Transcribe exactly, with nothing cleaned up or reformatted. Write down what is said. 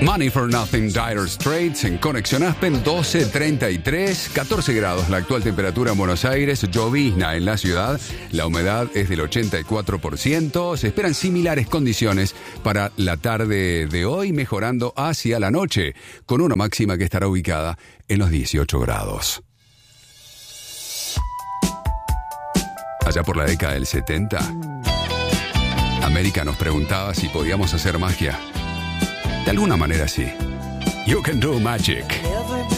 Money for Nothing, Dire Straits, en Conexión Aspen, doce treinta y tres, catorce grados la actual temperatura en Buenos Aires, llovizna en la ciudad, la humedad es del ochenta y cuatro por ciento, se esperan similares condiciones para la tarde de hoy, mejorando hacia la noche, con una máxima que estará ubicada en los dieciocho grados. Allá por la década del setenta, América nos preguntaba si podíamos hacer magia. De alguna manera sí. You can do magic.